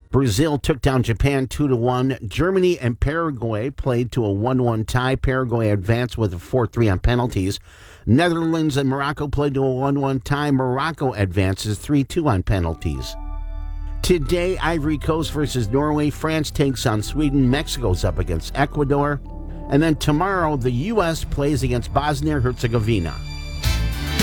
Brazil took down Japan 2-1. Germany and Paraguay played to a 1-1 tie. Paraguay advanced with a 4-3 on penalties. Netherlands and Morocco played to a 1-1 tie. Morocco advances 3-2 on penalties. Today, Ivory Coast versus Norway. France takes on Sweden. Mexico's up against Ecuador. And then tomorrow, the U.S. plays against Bosnia-Herzegovina.